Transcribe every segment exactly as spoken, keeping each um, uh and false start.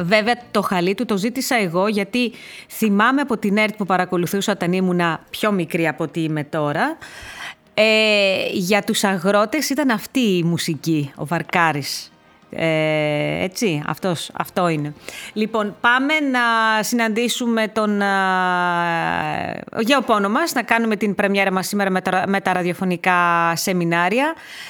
Βέβαια το χαλί του το ζήτησα εγώ, γιατί θυμάμαι από την ΕΡΤ που παρακολουθούσα όταν ήμουνα πιο μικρή από ό,τι είμαι τώρα. Ε, για τους αγρότες ήταν αυτή η μουσική, ο Βαρκάρης. Ε, έτσι, αυτός, αυτό είναι. Λοιπόν, πάμε να συναντήσουμε τον α, γεωπόνο μας, να κάνουμε την πρεμιέρα μας σήμερα με τα, με τα ραδιοφωνικά σεμινάρια,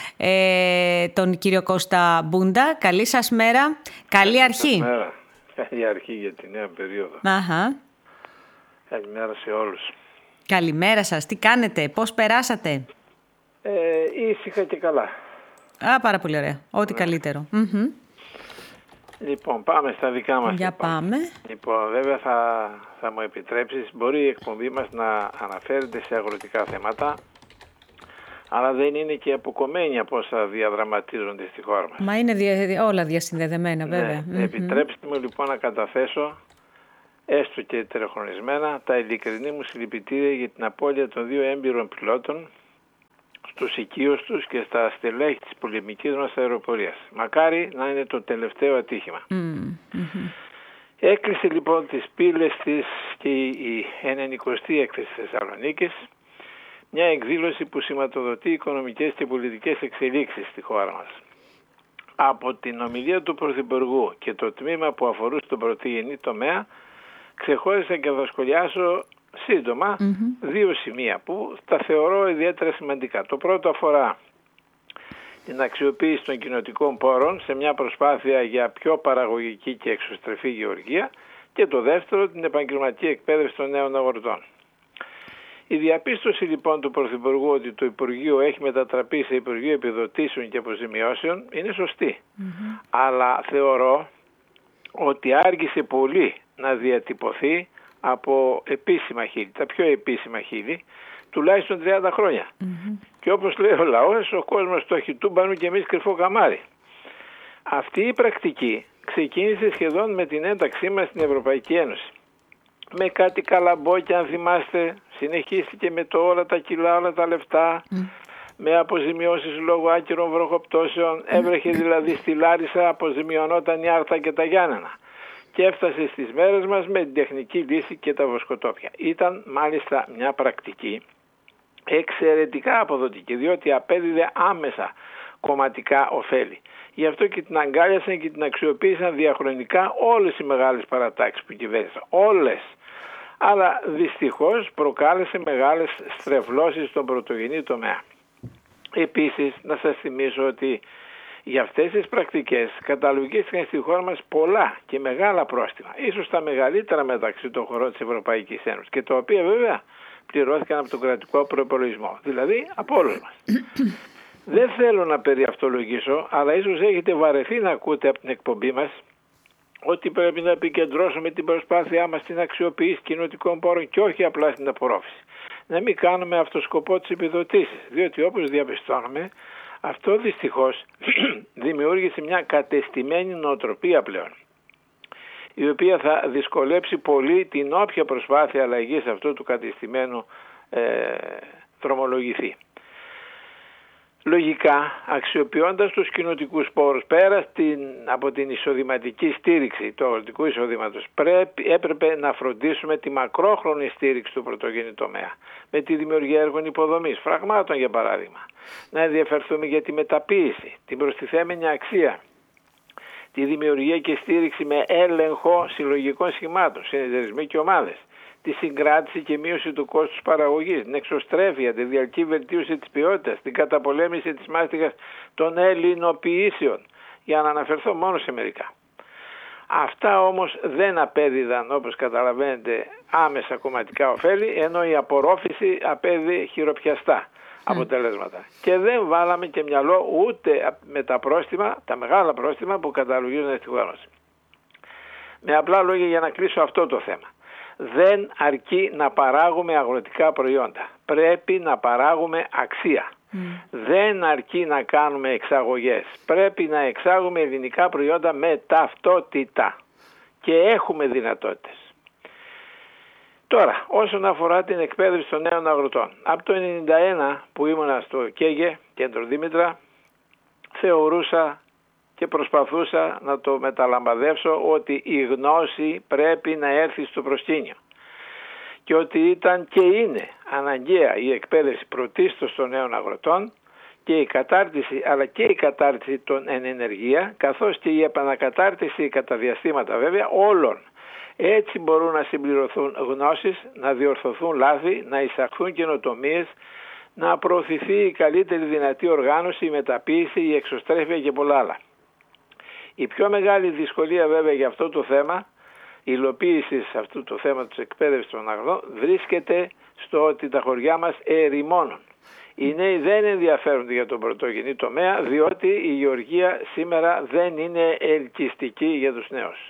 ε, τον κύριο Κώστα Μπούντα. Καλή σας μέρα, καλή αρχή. Καλημέρα, καλή αρχή για τη νέα περίοδο. Αχα. Καλημέρα σε όλους. Καλημέρα σας, τι κάνετε, πώς περάσατε? Ε, ήσυχα και καλά. Α, πάρα πολύ ωραία. Ό,τι ναι. καλύτερο. Mm-hmm. Λοιπόν, πάμε στα δικά μας. Για λοιπόν. πάμε. Λοιπόν, βέβαια θα, θα μου επιτρέψεις, μπορεί η εκπομπή μας να αναφέρεται σε αγροτικά θέματα, αλλά δεν είναι και αποκομμένη από όσα διαδραματίζονται στη χώρα μας. Μα είναι δια, όλα διασυνδεδεμένα, βέβαια. Ναι. Mm-hmm. Επιτρέψτε μου λοιπόν να καταθέσω, έστω και τερεχρονισμένα, τα ειλικρινή μου συλληπιτήρια για την απώλεια των δύο έμπειρων πιλότων στους οικείους τους και στα στελέχη της πολεμικής μας αεροπορίας. Μακάρι να είναι το τελευταίο ατύχημα. Mm-hmm. Έκλεισε λοιπόν τις πύλες της και η ενενηκοστή έκθεση Θεσσαλονίκης, μια εκδήλωση που σηματοδοτεί οικονομικές και πολιτικές εξελίξεις στη χώρα μας. Από την ομιλία του Πρωθυπουργού και το τμήμα που αφορούσε τον πρωτογενή τομέα, ξεχώρισα και θα σχολιάσω σύντομα mm-hmm. δύο σημεία που τα θεωρώ ιδιαίτερα σημαντικά. Το πρώτο αφορά την αξιοποίηση των κοινοτικών πόρων σε μια προσπάθεια για πιο παραγωγική και εξωστρεφή γεωργία, και το δεύτερο την επαγγελματική εκπαίδευση των νέων αγροτών. Η διαπίστωση λοιπόν του Πρωθυπουργού ότι το Υπουργείο έχει μετατραπεί σε Υπουργείο Επιδοτήσεων και Αποζημιώσεων είναι σωστή. Mm-hmm. Αλλά θεωρώ ότι άργησε πολύ να διατυπωθεί από επίσημα χείλη, τα πιο επίσημα χείλη, τουλάχιστον τριάντα χρόνια. Mm-hmm. Και όπως λέει ο λαός, ο κόσμος το έχει τούμπανο και εμείς κρυφό καμάρι. Αυτή η πρακτική ξεκίνησε σχεδόν με την ένταξή μας στην Ευρωπαϊκή Ένωση. Με κάτι καλαμπόκια, αν θυμάστε, συνεχίστηκε με το όλα τα κιλά, όλα τα λεφτά, mm. με αποζημιώσεις λόγω άκυρων βροχοπτώσεων, έβρεχε δηλαδή στη Λάρισα, αποζημιωνόταν η Άρτα και τα Γιάννενα. Και έφτασε στις μέρες μας με την τεχνική λύση και τα βοσκοτόπια. Ήταν μάλιστα μια πρακτική εξαιρετικά αποδοτική, διότι απέδιδε άμεσα κομματικά ωφέλη. Γι' αυτό και την αγκάλιασαν και την αξιοποίησαν διαχρονικά όλες οι μεγάλες παρατάξεις που κυβέρνησαν. Όλες. Αλλά δυστυχώς προκάλεσε μεγάλες στρεβλώσεις στον πρωτογενή τομέα. Επίσης, να σας θυμίσω ότι για αυτές τις πρακτικές καταλογίστηκαν στη χώρα μας πολλά και μεγάλα πρόστιμα, ίσως τα μεγαλύτερα μεταξύ των χωρών της Ευρωπαϊκής Ένωσης, και τα οποία βέβαια πληρώθηκαν από τον κρατικό προϋπολογισμό, δηλαδή από όλους μας. Δεν θέλω να περιαυτολογήσω, αλλά ίσως έχετε βαρεθεί να ακούτε από την εκπομπή μας ότι πρέπει να επικεντρώσουμε την προσπάθειά μας στην αξιοποίηση κοινοτικών πόρων και όχι απλά στην απορρόφηση. Να μην κάνουμε αυτό σκοπό τις επιδοτήσεις, διότι όπως διαπιστώνουμε, αυτό δυστυχώς δημιούργησε μια κατεστημένη νοοτροπία πλέον, η οποία θα δυσκολέψει πολύ την όποια προσπάθεια αλλαγής αυτού του κατεστημένου ε, δρομολογηθεί. Λογικά, αξιοποιώντας τους κοινοτικούς πόρους πέρα στην, από την εισοδηματική στήριξη του αγροτικού εισοδήματος, πρέπει, έπρεπε να φροντίσουμε τη μακρόχρονη στήριξη του πρωτογενή τομέα, με τη δημιουργία έργων υποδομής, φραγμάτων για παράδειγμα. Να ενδιαφερθούμε για τη μεταποίηση, την προστιθέμενη αξία, τη δημιουργία και στήριξη με έλεγχο συλλογικών σχημάτων, συνεταιρισμοί και ομάδες, τη συγκράτηση και μείωση του κόστους παραγωγής, την εξωστρέφεια, τη διαρκή βελτίωση της ποιότητας, την καταπολέμηση της μάστιγας των ελληνοποιήσεων, για να αναφερθώ μόνο σε μερικά. Αυτά όμως δεν απέδιδαν, όπως καταλαβαίνετε, άμεσα κομματικά ωφέλη, ενώ η απορρόφηση απέδιδε χειροπιαστά αποτελέσματα. Mm. Και δεν βάλαμε και μυαλό ούτε με τα πρόστιμα, τα μεγάλα πρόστιμα που καταλογίζονται στη χώρα μας. Με απλά λόγια, για να κλείσω αυτό το θέμα. Δεν αρκεί να παράγουμε αγροτικά προϊόντα. Πρέπει να παράγουμε αξία. Mm. Δεν αρκεί να κάνουμε εξαγωγές. Πρέπει να εξάγουμε ελληνικά προϊόντα με ταυτότητα. Και έχουμε δυνατότητες. Τώρα, όσον αφορά την εκπαίδευση των νέων αγροτών. Από το ενενήντα ένα που ήμουνα στο ΚΕΓΕ, Κέντρο Δήμητρα, θεωρούσα και προσπαθούσα να το μεταλαμπαδεύσω ότι η γνώση πρέπει να έρθει στο προσκήνιο και ότι ήταν και είναι αναγκαία η εκπαίδευση πρωτίστως των νέων αγροτών και η κατάρτιση, αλλά και η κατάρτιση των εν ενεργεία, καθώς και η επανακατάρτιση κατά διαστήματα βέβαια όλων. Έτσι μπορούν να συμπληρωθούν γνώσεις, να διορθωθούν λάθη, να εισαχθούν καινοτομίες, να προωθηθεί η καλύτερη δυνατή οργάνωση, η μεταποίηση, η εξωστρέφεια και πολλά άλλα. Η πιο μεγάλη δυσκολία βέβαια για αυτό το θέμα, η υλοποίηση σε αυτό το θέμα της εκπαίδευσης των αγροτών, βρίσκεται στο ότι τα χωριά μας ερημώνουν. Οι νέοι δεν ενδιαφέρονται για τον πρωτογενή τομέα, διότι η γεωργία σήμερα δεν είναι ελκυστική για τους νέους.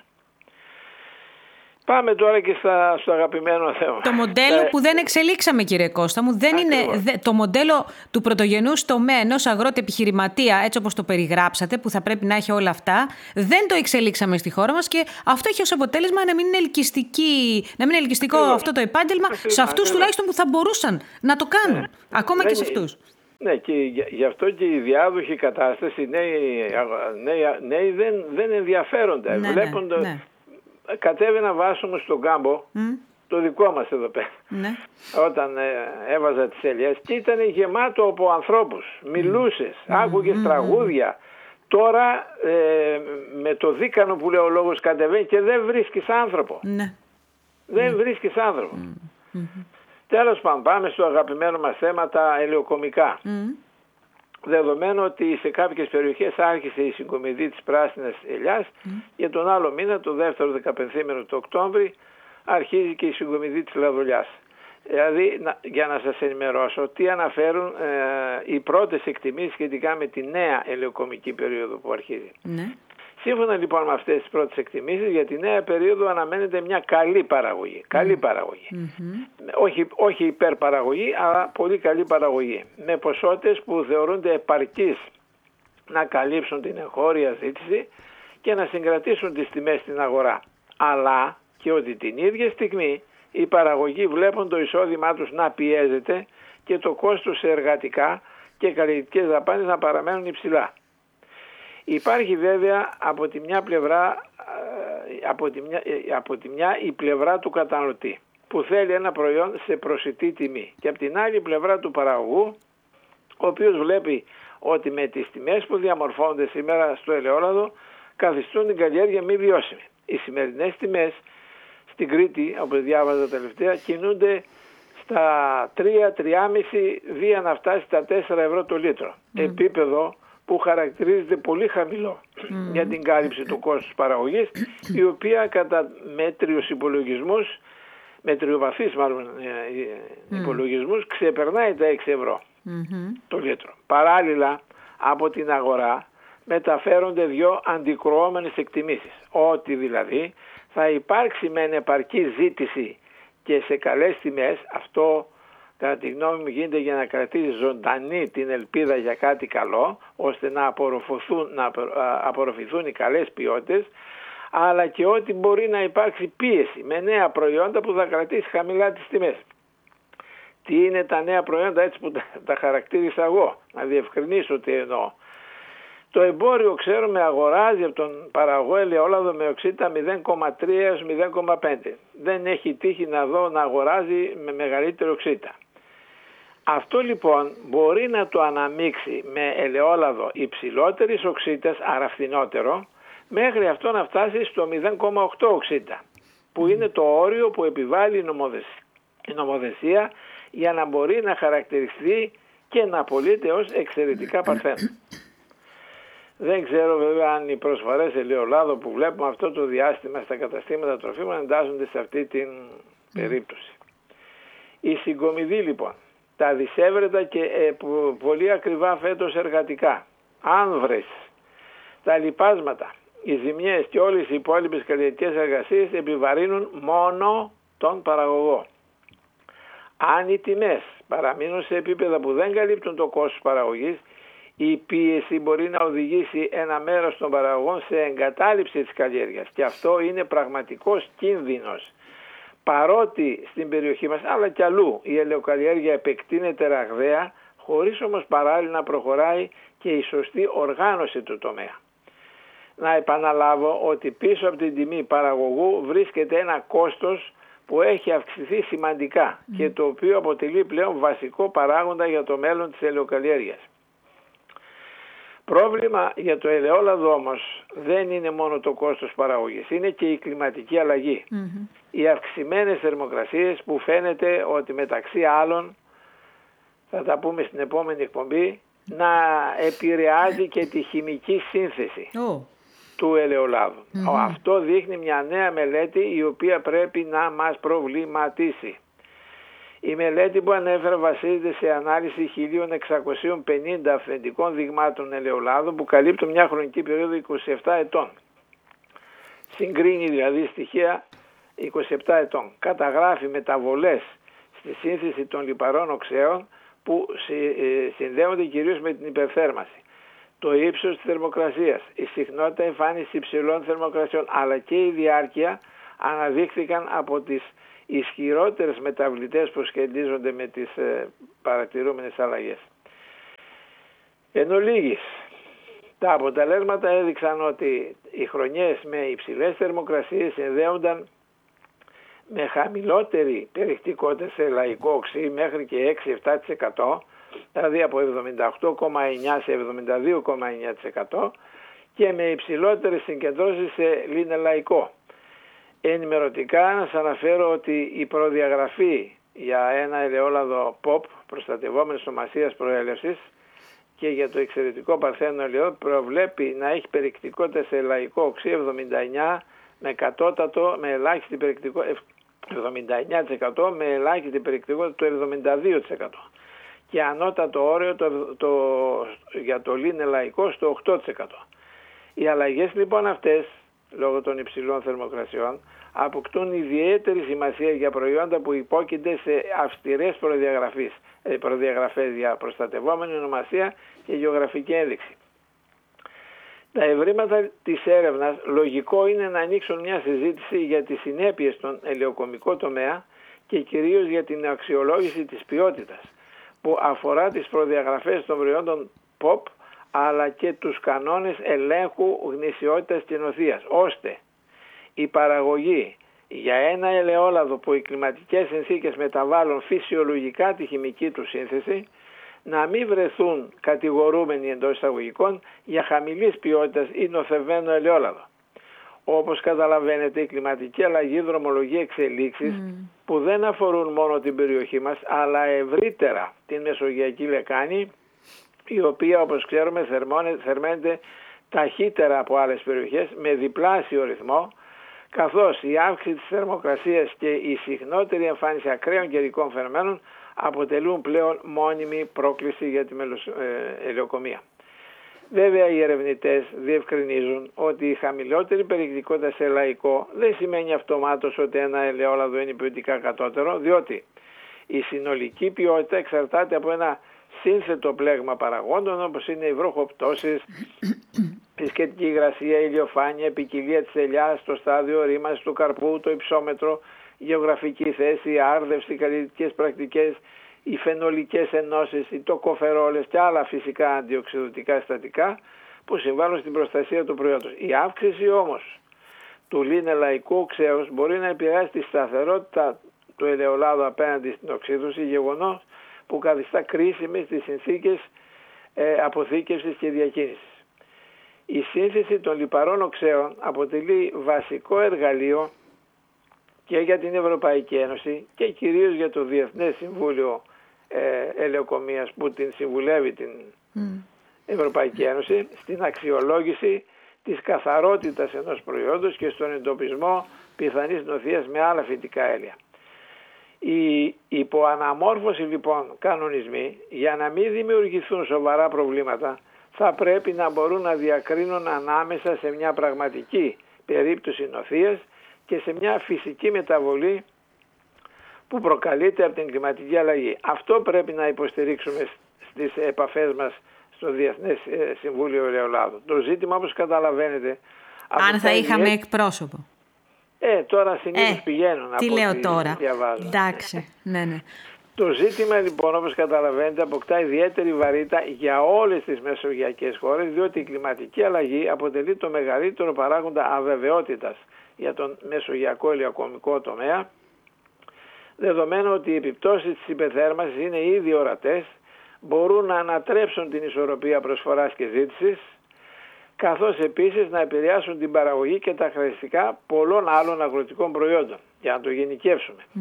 Πάμε τώρα και στα, στο αγαπημένο θέμα. Το μοντέλο που δεν εξελίξαμε, κύριε Κώστα μου, δεν είναι το μοντέλο του πρωτογενούς τομέα ενός αγρότη επιχειρηματία, έτσι όπως το περιγράψατε, που θα πρέπει να έχει όλα αυτά. Δεν το εξελίξαμε στη χώρα μας και αυτό έχει ως αποτέλεσμα να μην είναι, ελκυστική, να μην είναι ελκυστικό Ακριβώς. αυτό το επάγγελμα Ακριβώς. σε αυτούς τουλάχιστον που θα μπορούσαν να το κάνουν, ναι. ακόμα δεν και σε αυτούς. Ναι, και γι' αυτό και η διάδοχη κατάσταση, οι νέοι, νέοι, νέοι δεν, δεν ενδιαφέρονται. Ναι, Βλέπονται... ναι, ναι. Κατέβαινα βάσο στον κάμπο, mm. το δικό μας εδώ πέρα, ναι. όταν ε, έβαζα τις ελιές και ήταν γεμάτο από ανθρώπους, μιλούσες, mm. άκουγες mm. τραγούδια. Τώρα ε, με το δίκανο που λέει ο λόγος κατεβαίνει και δεν βρίσκεις άνθρωπο. Mm. Δεν mm. βρίσκεις άνθρωπο. Mm. Mm. Τέλος πάντων, πάμε στο αγαπημένο μας θέμα, τα ελαιοκομικά. Mm. Δεδομένου ότι σε κάποιες περιοχές άρχισε η συγκομιδή της πράσινης ελιάς, mm. για τον άλλο μήνα, το δεύτερο δεκαπενθήμερο του Οκτώβρη, αρχίζει και η συγκομιδή της λαδολιάς. Δηλαδή, να, για να σας ενημερώσω, τι αναφέρουν ε, οι πρώτες εκτιμήσεις σχετικά με τη νέα ελαιοκομική περίοδο που αρχίζει. Mm. Σύμφωνα λοιπόν με αυτές τις πρώτες εκτιμήσεις, για τη νέα περίοδο αναμένεται μια καλή παραγωγή. Mm. Καλή παραγωγή. Mm-hmm. Όχι, όχι υπερπαραγωγή, αλλά πολύ καλή παραγωγή. Με ποσότητες που θεωρούνται επαρκείς να καλύψουν την εγχώρια ζήτηση και να συγκρατήσουν τις τιμές στην αγορά. Αλλά και ότι την ίδια στιγμή οι παραγωγοί βλέπουν το εισόδημά τους να πιέζεται και το κόστος σε εργατικά και καλλιεργητικές δαπάνες να παραμένουν υψηλά. Υπάρχει βέβαια από τη μια πλευρά, από τη μια, από τη μια η πλευρά του καταναλωτή που θέλει ένα προϊόν σε προσιτή τιμή και από την άλλη πλευρά του παραγωγού, ο οποίος βλέπει ότι με τις τιμές που διαμορφώνονται σήμερα στο ελαιόλαδο καθιστούν την καλλιέργεια μη βιώσιμη. Οι σημερινές τιμές στην Κρήτη, όπως διάβαζα τελευταία, κινούνται στα τρία με τρία κόμμα πέντε δια να φτάσει στα τέσσερα ευρώ το λίτρο. Mm. Επίπεδο που χαρακτηρίζεται πολύ χαμηλό mm. για την κάλυψη του κόστους παραγωγής, η οποία κατά μέτριους υπολογισμούς, μετριοβαθείς μάλλον mm. υπολογισμούς, ξεπερνάει τα έξι ευρώ mm-hmm. το λίτρο. Παράλληλα, από την αγορά μεταφέρονται δύο αντικρουόμενες εκτιμήσεις, ότι δηλαδή θα υπάρξει μεν επαρκή ζήτηση και σε καλές τιμές, αυτό κατά τη γνώμη μου γίνεται για να κρατήσει ζωντανή την ελπίδα για κάτι καλό, ώστε να απορροφηθούν, να απορροφηθούν οι καλές ποιότητες, αλλά και ότι μπορεί να υπάρξει πίεση με νέα προϊόντα που θα κρατήσει χαμηλά τις τιμές. Τι είναι τα νέα προϊόντα, έτσι που τα, τα χαρακτήρισα εγώ, να διευκρινίσω τι εννοώ. Το εμπόριο, ξέρουμε, αγοράζει από τον παραγωγό ελαιόλαδο με οξύτητα μηδέν κόμμα τρία έως μηδέν κόμμα πέντε. Δεν έχει τύχει να δω να αγοράζει με μεγαλύτερη οξύτητα. Αυτό λοιπόν μπορεί να το αναμίξει με ελαιόλαδο υψηλότερης οξύτητας, άρα φθηνότερο, μέχρι αυτό να φτάσει στο μηδέν κόμμα οκτώ οξύτητα, που είναι το όριο που επιβάλλει η νομοθεσία, η νομοθεσία για να μπορεί να χαρακτηριστεί και να πωλείται ως εξαιρετικά παρθένο. Δεν ξέρω βέβαια αν οι προσφορές ελαιολάδου που βλέπουμε αυτό το διάστημα στα καταστήματα τροφίμων εντάσσονται σε αυτή την περίπτωση. Η συγκομιδή λοιπόν, τα δισεύρετα και ε, πολύ ακριβά φέτος εργατικά, άνβρες, τα λιπάσματα, οι ζημιές και όλες οι υπόλοιπες καλλιεργικές εργασίες επιβαρύνουν μόνο τον παραγωγό. Αν οι τιμές παραμείνουν σε επίπεδα που δεν καλύπτουν το κόστος παραγωγής, η πίεση μπορεί να οδηγήσει ένα μέρος των παραγωγών σε εγκατάλειψη της καλλιέργειας και αυτό είναι πραγματικός κίνδυνος. Παρότι στην περιοχή μας αλλά και αλλού η ελαιοκαλλιέργεια επεκτείνεται ραγδαία, χωρίς όμως παράλληλα να προχωράει και η σωστή οργάνωση του τομέα. να επαναλάβω ότι πίσω από την τιμή παραγωγού βρίσκεται ένα κόστος που έχει αυξηθεί σημαντικά mm. και το οποίο αποτελεί πλέον βασικό παράγοντα για το μέλλον της ελαιοκαλλιέργειας. Πρόβλημα για το ελαιόλαδο όμως δεν είναι μόνο το κόστος παραγωγής, είναι και η κλιματική αλλαγή. Mm-hmm. Οι αυξημένες θερμοκρασίες που φαίνεται ότι μεταξύ άλλων, θα τα πούμε στην επόμενη εκπομπή, να επηρεάζει και τη χημική σύνθεση oh. του ελαιολάδου. Mm-hmm. Αυτό δείχνει μια νέα μελέτη η οποία πρέπει να μας προβληματίσει. Η μελέτη που ανέφερα βασίζεται σε ανάλυση χίλια εξακόσια πενήντα αυθεντικών δειγμάτων ελαιολάδου που καλύπτουν μια χρονική περίοδο είκοσι επτά ετών. Συγκρίνει δηλαδή στοιχεία είκοσι επτά ετών. Καταγράφει μεταβολές στη σύνθεση των λιπαρών οξέων που συνδέονται κυρίως με την υπερθέρμανση. Το ύψος της θερμοκρασίας, η συχνότητα εμφάνισης υψηλών θερμοκρασιών αλλά και η διάρκεια αναδείχθηκαν από τις ισχυρότερες μεταβλητές που σχετίζονται με τις ε, παρατηρούμενες αλλαγές. Εν ολίγης, τα αποτελέσματα έδειξαν ότι οι χρονιές με υψηλές θερμοκρασίες συνδέονταν με χαμηλότερη περιεκτικότητα σε λαϊκό οξύ μέχρι και έξι με επτά τοις εκατό, δηλαδή από εβδομήντα οκτώ κόμμα εννιά σε εβδομήντα δύο κόμμα εννιά τοις εκατό και με υψηλότερες συγκεντρώσεις σε λινελαϊκό. Ενημερωτικά να σας αναφέρω ότι η προδιαγραφή για ένα ελαιόλαδο ποπ προστατευόμενης ονομασίας προέλευσης και για το εξαιρετικό παρθένο ελαιόλαδο προβλέπει να έχει περιεκτικότητα σε λαϊκό οξύ εβδομήντα εννιά με κατώτατο με ελάχιστη περιεκτικότητα εβδομήντα εννιά τοις εκατό με ελάχιστη περιεκτικότητα του εβδομήντα δύο τοις εκατό και ανώτατο όριο το, το, για το λινελαϊκό στο οκτώ τοις εκατό. Οι αλλαγές λοιπόν αυτές λόγω των υψηλών θερμοκρασιών αποκτούν ιδιαίτερη σημασία για προϊόντα που υπόκεινται σε αυστηρές προδιαγραφές, προδιαγραφές για προστατευόμενη ονομασία και γεωγραφική ένδειξη. Τα ευρήματα της έρευνας λογικό είναι να ανοίξουν μια συζήτηση για τις συνέπειες στον ελαιοκομικό τομέα και κυρίως για την αξιολόγηση της ποιότητας που αφορά τις προδιαγραφές των προϊόντων ποπ αλλά και τους κανόνες ελέγχου γνησιότητας και νοθείας, ώστε η παραγωγή για ένα ελαιόλαδο που οι κλιματικές συνθήκες μεταβάλλουν φυσιολογικά τη χημική του σύνθεση να μην βρεθούν κατηγορούμενοι εντός εισαγωγικών για χαμηλής ποιότητας ή νοθευμένο ελαιόλαδο. Όπως καταλαβαίνετε, η κλιματική αλλαγή δρομολογεί εξελίξεις mm. που δεν αφορούν μόνο την περιοχή μας αλλά ευρύτερα την Μεσογειακή Λεκάνη, η οποία όπως ξέρουμε θερμαίνεται ταχύτερα από άλλες περιοχές με διπλάσιο ρυθμό, καθώς η αύξηση της θερμοκρασίας και η συχνότερη εμφάνιση ακραίων καιρικών φαινομένων αποτελούν πλέον μόνιμη πρόκληση για τη ελαιοκομεία. Βέβαια οι ερευνητές διευκρινίζουν ότι η χαμηλότερη περιεκτικότητα σε λαϊκό δεν σημαίνει αυτομάτως ότι ένα ελαιόλαδο είναι ποιοτικά κατώτερο, διότι η συνολική ποιότητα εξαρτάται από ένα σύνθετο πλέγμα παραγόντων όπως είναι οι βροχοπτώσεις, σχετική υγρασία, ηλιοφάνεια, ποικιλία της ελιάς, το στάδιο ρήμανσης του καρπού, το υψόμετρο, γεωγραφική θέση, άρδευση, καλλιεργητικές πρακτικές, οι φαινολικές ενώσεις, οι τοκοφερόλες και άλλα φυσικά αντιοξειδωτικά συστατικά που συμβάλλουν στην προστασία του προϊόντος. Η αύξηση όμως του λινελαϊκού οξέως μπορεί να επηρεάσει τη σταθερότητα του ελαιολάδου απέναντι στην οξύδωση, γεγονός που καθιστά κρίσιμη στις συνθήκες ε, αποθήκευσης και διακίνησης. Η σύνθεση των λιπαρών οξέων αποτελεί βασικό εργαλείο και για την Ευρωπαϊκή Ένωση και κυρίως για το Διεθνές Συμβούλιο ε, Ελαιοκομείας που την συμβουλεύει την mm. Ευρωπαϊκή Ένωση στην αξιολόγηση της καθαρότητας ενός προϊόντος και στον εντοπισμό πιθανής νοθείας με άλλα φυτικά έλαια. Η υποαναμόρφωση λοιπόν κανονισμοί για να μην δημιουργηθούν σοβαρά προβλήματα θα πρέπει να μπορούν να διακρίνουν ανάμεσα σε μια πραγματική περίπτωση νοθείας και σε μια φυσική μεταβολή που προκαλείται από την κλιματική αλλαγή. Αυτό πρέπει να υποστηρίξουμε στις επαφές μας στο Διεθνές Συμβούλιο Ελαιολάδου. Το ζήτημα, όπως καταλαβαίνετε... Αν θα είχαμε εκπρόσωπο. Ε, τώρα συνήθως ε, πηγαίνουν τι από λέω ό,τι τώρα. διαβάζω. Εντάξει, ναι, ναι. Το ζήτημα λοιπόν, όπως καταλαβαίνετε, αποκτά ιδιαίτερη βαρύτητα για όλες τις μεσογειακές χώρες, διότι η κλιματική αλλαγή αποτελεί το μεγαλύτερο παράγοντα αβεβαιότητας για τον μεσογειακό ηλιακομικό τομέα, δεδομένου ότι οι επιπτώσεις της υπερθέρμανσης είναι ήδη ορατές, μπορούν να ανατρέψουν την ισορροπία προσφοράς και ζήτησης, καθώς επίσης να επηρεάσουν την παραγωγή και τα χαρακτηριστικά πολλών άλλων αγροτικών προϊόντων, για να το γενικεύσουμε. Mm.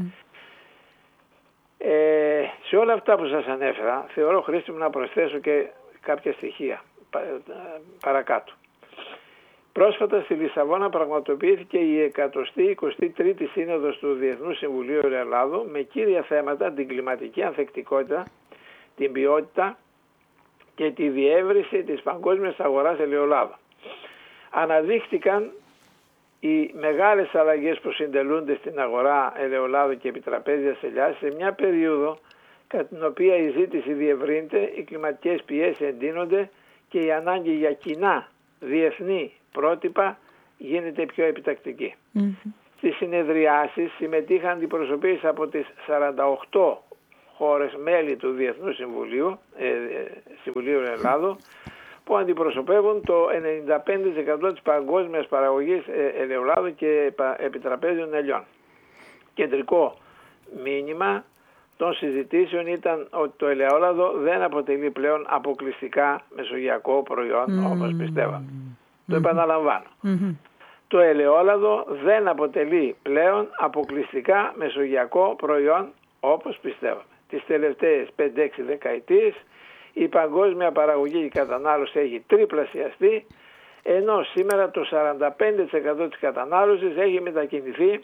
Ε, σε όλα αυτά που σας ανέφερα, θεωρώ χρήσιμο να προσθέσω και κάποια στοιχεία παρακάτω. Πρόσφατα στη Λισαβόνα πραγματοποιήθηκε η εκατοστή εικοστή τρίτη Σύνοδος του Διεθνούς Συμβουλίου Ελαιολάδου με κύρια θέματα την κλιματική ανθεκτικότητα, την ποιότητα και τη διεύρυνση της παγκόσμιας αγοράς ελαιολάδου. Αναδείχθηκαν οι μεγάλες αλλαγές που συντελούνται στην αγορά ελαιολάδου και επιτραπέζιας ελιάς σε μια περίοδο κατά την οποία η ζήτηση διευρύνεται, οι κλιματικές πιέσεις εντείνονται και η ανάγκη για κοινά διεθνή πρότυπα γίνεται πιο επιτακτική. Mm-hmm. Στις συνεδριάσεις συμμετείχαν αντιπροσωπείες από τις σαράντα οκτώ χώρες μέλη του Διεθνούς Συμβουλίου, ε, Συμβουλίου Ελλάδου, που αντιπροσωπεύουν το ενενήντα πέντε τοις εκατό της παγκόσμιας παραγωγής ελαιολάδου και επιτραπέζιων ελιών. Κεντρικό μήνυμα των συζητήσεων ήταν ότι το ελαιόλαδο δεν αποτελεί πλέον αποκλειστικά μεσογειακό προϊόν, mm. όπως πιστεύαμε. Mm-hmm. Το επαναλαμβάνω. Mm-hmm. Το ελαιόλαδο δεν αποτελεί πλέον αποκλειστικά μεσογειακό προϊόν, όπως πιστεύαμε. Τις τελευταίες πέντε έξι δεκαετίες η παγκόσμια παραγωγή και κατανάλωση έχει τριπλασιαστεί, ενώ σήμερα το σαράντα πέντε τοις εκατό της κατανάλωσης έχει μετακινηθεί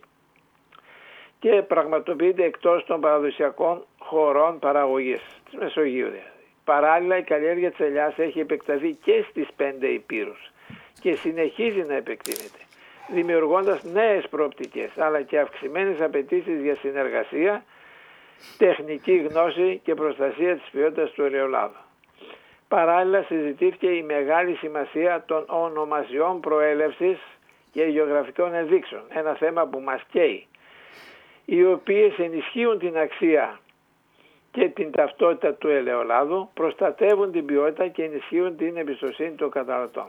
και πραγματοποιείται εκτός των παραδοσιακών χωρών παραγωγής της Μεσογείου. Παράλληλα, η καλλιέργεια της ελιάς έχει επεκταθεί και στις πέντε υπήρους και συνεχίζει να επεκτείνεται, δημιουργώντας νέες προοπτικές αλλά και αυξημένες απαιτήσεις για συνεργασία, τεχνική γνώση και προστασία της ποιότητας του ελαιολάδου. Παράλληλα, συζητήθηκε η μεγάλη σημασία των ονομασιών προέλευσης και γεωγραφικών ενδείξεων, ένα θέμα που μας καίει, οι οποίες ενισχύουν την αξία και την ταυτότητα του ελαιολάδου, προστατεύουν την ποιότητα και ενισχύουν την εμπιστοσύνη των καταναλωτών.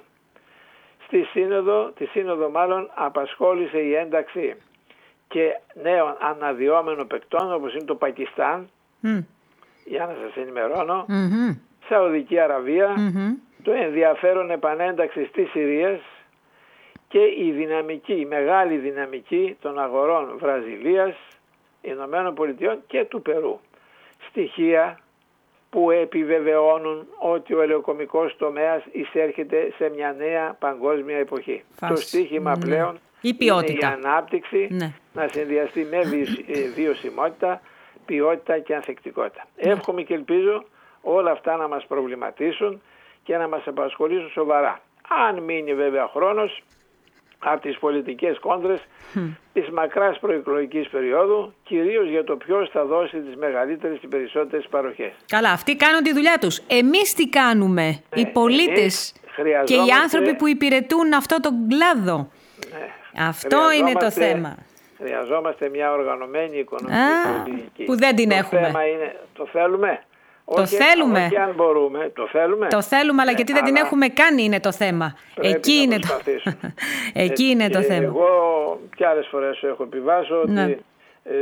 Στη σύνοδο, τη σύνοδο μάλλον απασχόλησε η ένταξη και νέων αναδυόμενων παικτών, όπως είναι το Πακιστάν, mm. για να σας ενημερώνω, mm-hmm. Σαουδική Αραβία, mm-hmm. το ενδιαφέρον επανένταξης της Συρίας και η δυναμική, η μεγάλη δυναμική των αγορών Βραζιλίας, Ηνωμένων Πολιτειών και του Περού. Στοιχεία που επιβεβαιώνουν ότι ο ελαιοκομικός τομέας εισέρχεται σε μια νέα παγκόσμια εποχή. Φας. Το στίχημα mm. πλέον η ποιότητα. Είναι η ανάπτυξη ναι. να συνδυαστεί με βιωσιμότητα, ποιότητα και ανθεκτικότητα. Ναι. Εύχομαι και ελπίζω όλα αυτά να μας προβληματίσουν και να μας απασχολήσουν σοβαρά. Αν μείνει βέβαια χρόνος από τις πολιτικές κόντρες mm. της μακράς προεκλογικής περίοδου, κυρίως για το ποιος θα δώσει τις μεγαλύτερες και περισσότερες παροχές. Καλά, αυτοί κάνουν τη δουλειά τους. Εμείς τι κάνουμε, ναι, οι πολίτες και οι άνθρωποι που υπηρετούν αυτό τον κλάδο. Ναι. Αυτό είναι το θέμα. Χρειαζόμαστε μια οργανωμένη οικονομική Α, πολιτική. Που δεν την το έχουμε. Θέμα είναι, το θέλουμε. Το όχι, θέλουμε. Όχι αν μπορούμε, το θέλουμε. Το θέλουμε, αλλά ναι, γιατί δεν την έχουμε κάνει είναι το θέμα. Εκεί είναι το, Εκεί είναι το θέμα. Εγώ και άλλες φορές έχω επιβάσει ότι ναι. ε,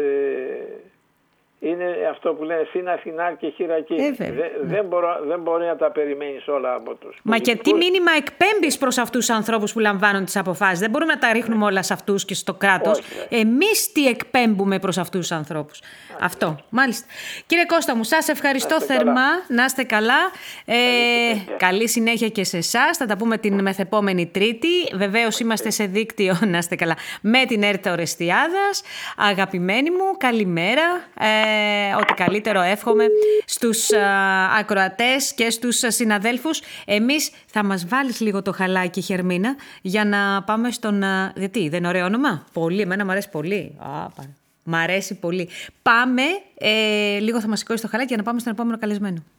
είναι αυτό που λένε σύν Αθηνά και χειρακή. Ε, δεν, ναι. δεν, μπορώ, δεν μπορεί να τα περιμένεις όλα από τους Μα πολιτικούς. Και τι μήνυμα εκπέμπεις προς αυτούς τους ανθρώπους που λαμβάνουν τις αποφάσεις. Δεν μπορούμε να τα ρίχνουμε όλα σε αυτούς και στο κράτος. Εμείς τι εκπέμπουμε προς αυτούς τους ανθρώπους. Άχι. Αυτό, μάλιστα. Κύριε Κώστα μου, σας ευχαριστώ θερμά. Καλά. Να είστε καλά. Ε, καλή συνέχεια και σε εσάς. Θα τα πούμε την μεθεπόμενη Τρίτη. Βεβαίως είμαστε σε δίκτυο, να είστε καλά, με την ΕΡΤ Ορεστιάδας. Αγαπημένοι μου, καλημέρα. Ε, Ό,τι καλύτερο εύχομαι στους α, ακροατές και στους συναδέλφους. Εμείς θα μας βάλεις λίγο το χαλάκι, Χερμίνα, για να πάμε στον... Α, γιατί, δεν είναι ωραίο όνομα? Πολύ, εμένα μου αρέσει πολύ. Α, μ' αρέσει πολύ. Πάμε, ε, λίγο θα μας σηκώσει το χαλάκι για να πάμε στον επόμενο καλεσμένο.